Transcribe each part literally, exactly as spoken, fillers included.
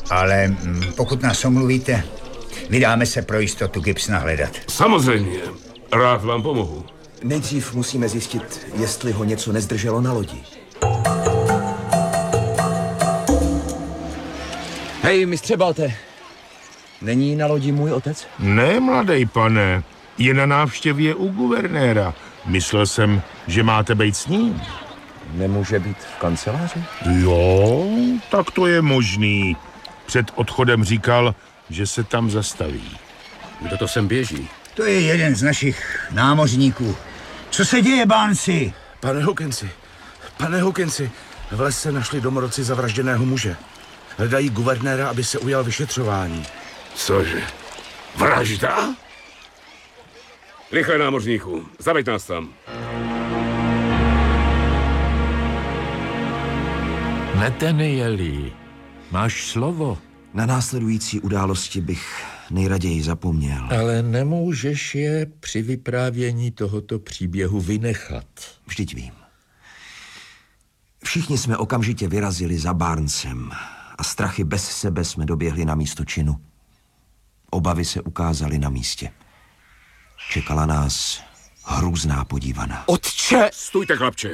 Ale mm, pokud nás omluvíte, vydáme se pro jistotu Gibsona hledat. Samozřejmě. Rád vám pomohu. Nejdřív musíme zjistit, jestli ho něco nezdrželo na lodi. Hej, mistře Balte. Není na lodi můj otec? Ne, mladej pane. Je na návštěvě u guvernéra. Myslel jsem, že máte být s ním. Nemůže být v kanceláři? Jo, tak to je možný. Před odchodem říkal, že se tam zastaví. Kdo to sem běží? To je jeden z našich námořníků. Co se děje, Barnesi? Pane Hawkinsi, pane Hawkinsi, v lese našli domorodci zavražděného muže. Hledají guvernéra, aby se ujal vyšetřování. Cože? Vražda? Rychle, námořníku, zaveď nás tam. Nathanieli, máš slovo. Na následující události bych nejraději zapomněl. Ale nemůžeš je při vyprávění tohoto příběhu vynechat. Vždyť vím. Všichni jsme okamžitě vyrazili za Barnesem a strachy bez sebe jsme doběhli na místo činu. Obavy se ukázaly na místě. Čekala nás hrůzná podívaná. Otče! Stůjte, chlapče.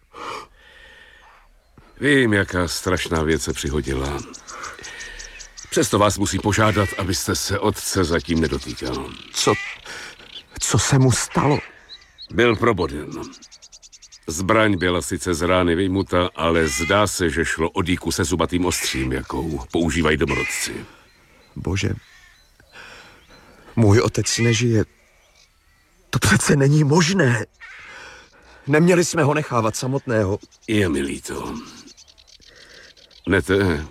Vím, jaká strašná věc se přihodila. Přesto vás musí požádat, abyste se otce zatím nedotýkal. Co, co se mu stalo? Byl proboden. Zbraň byla sice z rány vyjmuta, ale zdá se, že šlo o dýku se zubatým ostřím, jakou používají domorodci. Bože, můj otec nežije. To přece není možné. Neměli jsme ho nechávat samotného. Je mi líto. Nete,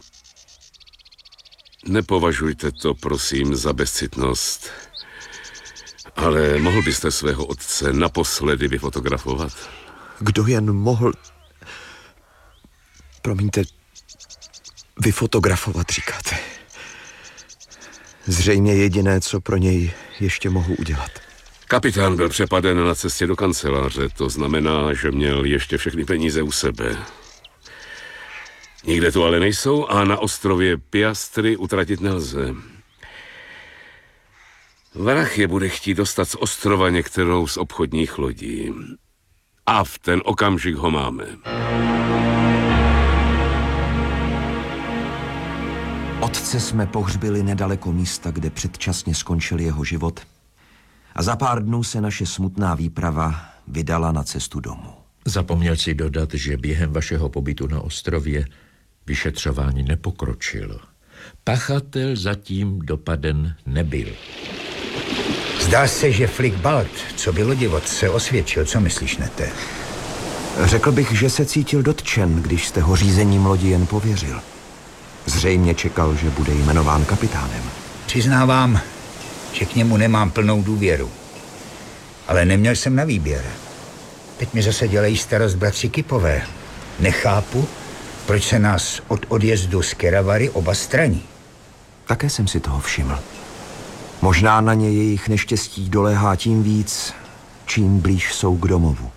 nepovažujte to, prosím, za bezcitnost. Ale mohl byste svého otce naposledy vyfotografovat? Kdo jen mohl... Promiňte, vyfotografovat, říkáte. Zřejmě jediné, co pro něj ještě mohu udělat. Kapitán byl přepaden na cestě do kanceláře, to znamená, že měl ještě všechny peníze u sebe. Nikde tu ale nejsou a na ostrově Piastry utratit nelze. Vrah je bude chtít dostat z ostrova některou z obchodních lodí. A v ten okamžik ho máme. Otce jsme pohřbili nedaleko místa, kde předčasně skončil jeho život. A za pár dnů se naše smutná výprava vydala na cestu domů. Zapomněl si dodat, že během vašeho pobytu na ostrově vyšetřování nepokročilo. Pachatel zatím dopaden nebyl. Zdá se, že Flick Balt, co byl lodivod, se osvědčil. Co myslíš, Nete? Řekl bych, že se cítil dotčen, když jste ho řízením lodi jen pověřil. Zřejmě čekal, že bude jmenován kapitánem. Přiznávám, že k němu nemám plnou důvěru. Ale neměl jsem na výběr. Teď mi zase dělají starost bratři Kipové. Nechápu, proč se nás od odjezdu z Keravary oba straní. Také jsem si toho všiml. Možná na ně jejich neštěstí doléhá tím víc, čím blíž jsou k domovu.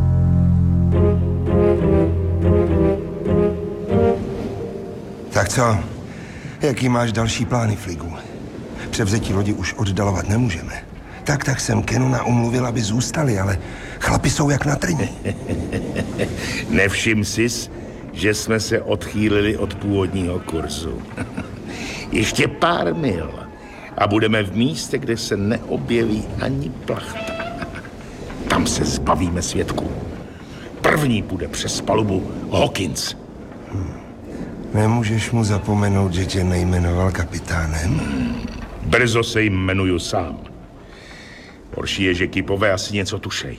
Tak co? Jaký máš další plány, Fligu? Převzetí lodi už oddalovat nemůžeme. Tak, tak jsem Kenona umluvil, aby zůstali, ale chlapi jsou jak na trni. Nevšim sis, že jsme se odchýlili od původního kurzu. Ještě pár mil a budeme v místě, kde se neobjeví ani plachta. Tam se zbavíme svědků. První půjde přes palubu Hawkins. Hmm. Nemůžeš mu zapomenout, že tě nejmenoval kapitánem? Hmm. Brzo se jim jmenuju sám. Horší je, že Kipové asi něco tušej.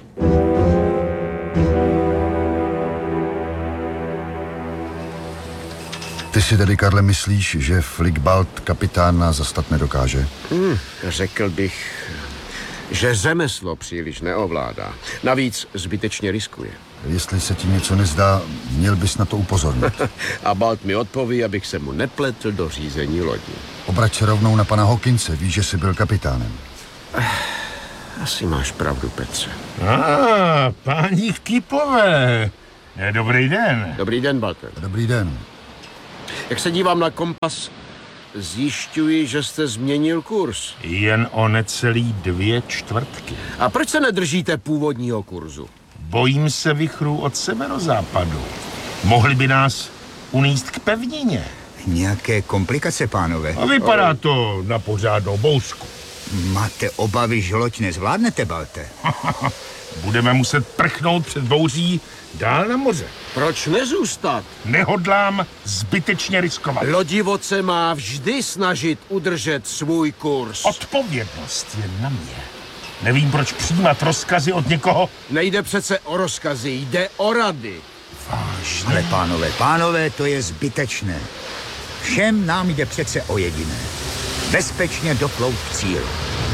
Ty si tedy, Karle, myslíš, že Flick Balt kapitán nás zastat nedokáže? Hmm, řekl bych, že řemeslo příliš neovládá. Navíc zbytečně riskuje. Jestli se ti něco nezdá, měl bys na to upozornit. A Balt mi odpoví, abych se mu nepletl do řízení lodi. Obrať se rovnou na pana Hawkinse, víš, že jsi byl kapitánem. Asi máš pravdu, Petře. A, ah, páni Kipové. Dobrý den. Dobrý den, Balte. Dobrý den. Jak se dívám na kompas, zjišťuji, že jste změnil kurz. Jen o necelý dvě čtvrtky. A proč se nedržíte původního kurzu? Bojím se vichrů od severozápadu. Mohli by nás unést k pevnině. Nějaké komplikace, pánové? A vypadá to na pořádnou bouřku. Máte obavy, že loď nezvládnete, Balte? Budeme muset prchnout před bouří dál na moře. Proč nezůstat? Nehodlám zbytečně riskovat. Lodivoce má vždy snažit udržet svůj kurz. Odpovědnost je na mě. Nevím, proč přijímat rozkazy od někoho. Nejde přece o rozkazy, jde o rady. Vážně? Ale pánové, pánové, to je zbytečné. Všem nám jde přece o jediné. Bezpečně doplout k cíli.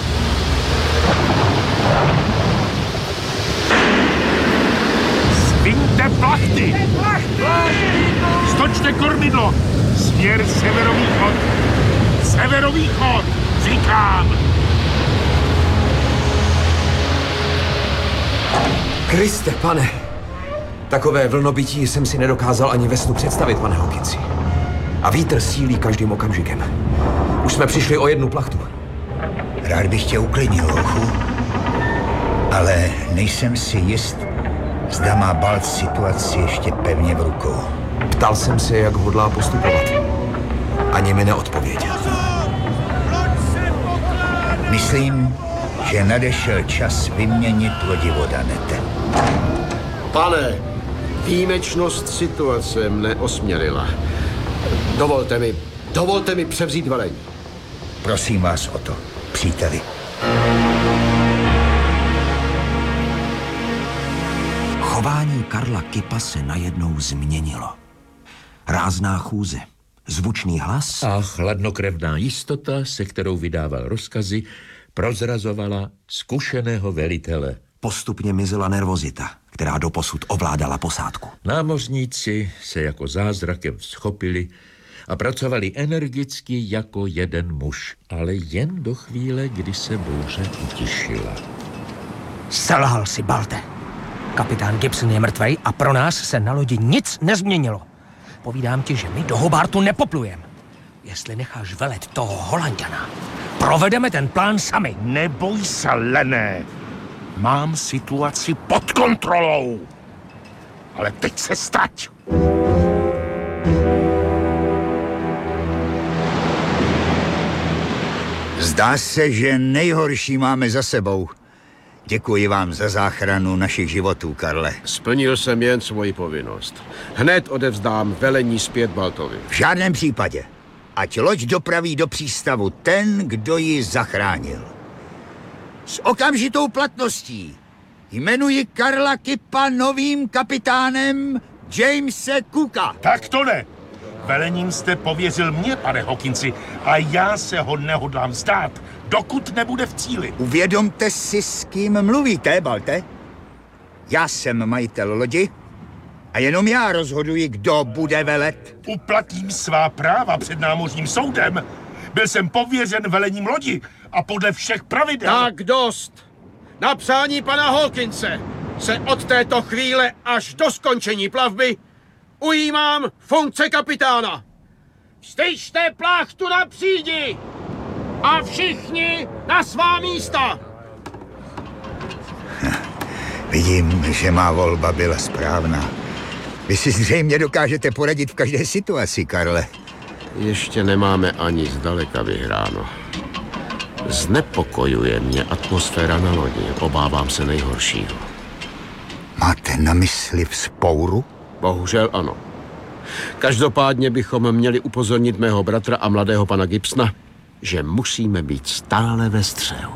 Zviňte plachty! Stočte kormidlo! Směr severovýchod! Severovýchod! Říkám! Kriste, pane! Takové vlnobytí jsem si nedokázal ani ve snu představit, pane Hawkinsi. A vítr sílí každým okamžikem. Už jsme přišli o jednu plachtu. Rád bych tě uklidnil, Lochu, ale nejsem si jist, zda má Balt situaci ještě pevně v rukou. Ptal jsem se, jak hodlá postupovat. Ani mi neodpověděl. Myslím, že nadešel čas vyměnit lodivoda, Nete. Pane, výjimečnost situace mne osmělila. Dovolte mi, dovolte mi převzít velení. Prosím vás o to, příteli. Chování Karla Kipa se najednou změnilo. Rázná chůze, zvučný hlas a chladnokrevná jistota, se kterou vydával rozkazy, prozrazovala zkušeného velitele. Postupně mizela nervozita, která doposud ovládala posádku. Námořníci se jako zázrakem schopili a pracovali energicky jako jeden muž, ale jen do chvíle, kdy se bouře utišila. Selhal si, Balte. Kapitán Gibson je mrtvej a pro nás se na lodi nic nezměnilo. Povídám ti, že my do Hobartu nepoplujeme. Jestli necháš velet toho Holanďana, provedeme ten plán sami. Neboj se, Lené. Mám situaci pod kontrolou. Ale teď se stať. Zdá se, že nejhorší máme za sebou. Děkuji vám za záchranu našich životů, Karle. Splnil jsem jen svoji povinnost. Hned odevzdám velení zpět Baltovi. V žádném případě. Ať loď dopraví do přístavu ten, kdo ji zachránil. S okamžitou platností jmenuji Karla Kipa novým kapitánem Jamese Cooka. Tak to ne. Velením jste pověřil mě, pane Hawkinsi, a já se ho nehodlám vzdát, dokud nebude v cíli. Uvědomte si, s kým mluvíte, Balte. Já jsem majitel lodi a jenom já rozhoduji, kdo bude velet. Uplatním svá práva před námořním soudem. Byl jsem pověřen velením lodi a podle všech pravidel. Tak dost. Na přání pana Hawkinse se od této chvíle až do skončení plavby ujímám funkce kapitána. Styčte plachtu na přídi a všichni na svá místa. Vidím, že má volba byla správná. Vy si zřejmě dokážete poradit v každé situaci, Karle. Ještě nemáme ani zdaleka vyhráno. Znepokojuje mě atmosféra na lodi. Obávám se nejhoršího. Máte na mysli vzpouru? Bohužel ano. Každopádně bychom měli upozornit mého bratra a mladého pana Gibsona, že musíme být stále ve střehu.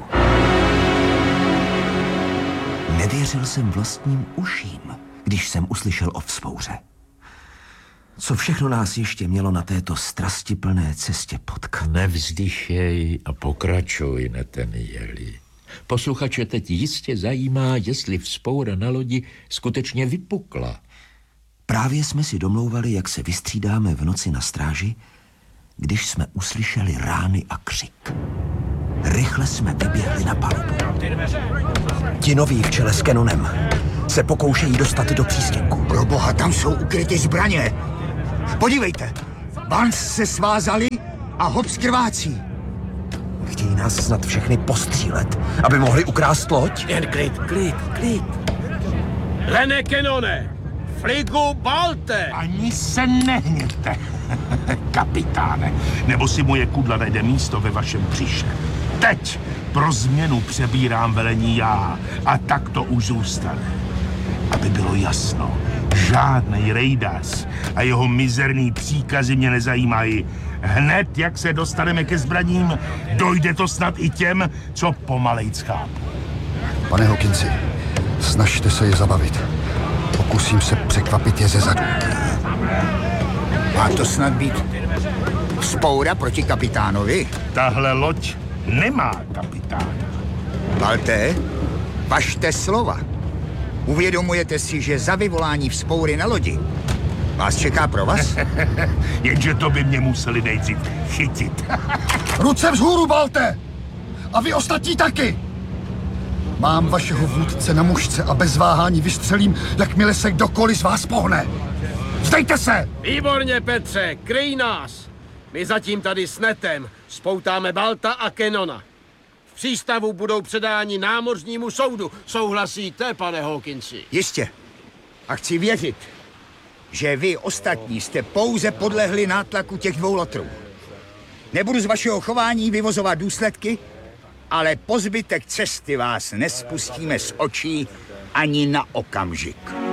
Nevěřil jsem vlastním uším, když jsem uslyšel o vzpouře. Co všechno nás ještě mělo na této strastiplné cestě potkat? Nevzdychej a pokračuj, Nathanieli. Posluchače teď jistě zajímá, jestli vzpoura na lodi skutečně vypukla. Právě jsme si domlouvali, jak se vystřídáme v noci na stráži, když jsme uslyšeli rány a křik. Rychle jsme vyběhli na palubu. Ti noví v čele s Canonem se pokoušejí dostat do přístěnku. Pro boha, tam jsou ukryty zbraně. Podívejte, Barnes se svázali a hop skrvácí. Chtějí nás snad všechny postřílet, aby mohli ukrást loď? Jen klid, klid, klid. Lene Kenone, Fligu Balte. Ani se nehněte, kapitáne, nebo si moje kudla najde místo ve vašem břiše. Teď pro změnu přebírám velení já a tak to už zůstane. Aby bylo jasno, žádnej Rejdas a jeho mizerný příkazy mě nezajímají. Hned, jak se dostaneme ke zbraním, dojde to snad i těm, co pomalejc chápu. Pane Hawkinsi, snažte se je zabavit. Pokusím se překvapit je ze zadu. Má to snad být vzpoura proti kapitánovi? Tahle loď nemá kapitána. Balte, važte slova. Uvědomujete si, že za vyvolání vzpoury na lodi vás čeká pro vás? Jenže to by mě museli nejdřív chytit. Ruce vzhůru, Balte! A vy ostatní taky! Mám vašeho vůdce na mušce a bez váhání vystřelím, jakmile se kdokoliv z vás pohne. Vzdejte se! Výborně, Petře, kryj nás. My zatím tady s Netem spoutáme Balta a Kenona. V přístavu budou předáni námořnímu soudu. Souhlasíte, pane Hawkinsi? Jistě. A chci věřit, že vy ostatní jste pouze podlehli nátlaku těch dvou lotrů. Nebudu z vašeho chování vyvozovat důsledky, ale po zbytek cesty vás nespustíme z očí ani na okamžik.